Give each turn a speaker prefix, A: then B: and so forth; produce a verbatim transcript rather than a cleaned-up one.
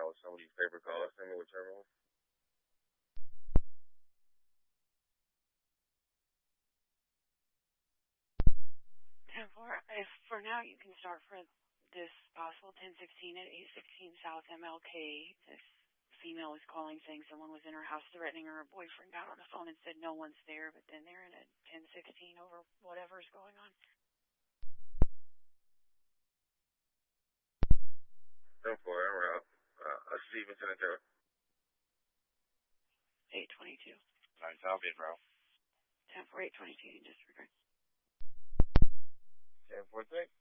A: about some of these paper calls. Send me whichever one.
B: ten four, if for now you can start for this possible ten sixteen at eight sixteen South M L K. This female was calling saying someone was in her house threatening her. Her boyfriend got on the phone and said no one's there, but then they're in a ten sixteen over whatever's going on.
A: ten four, I'm out. Uh, I'll see you in San Antonio.
B: eight twenty-two.
A: Nice, I'll be bro.
B: ten four, eight twenty-two, you just regret.
A: ten four six.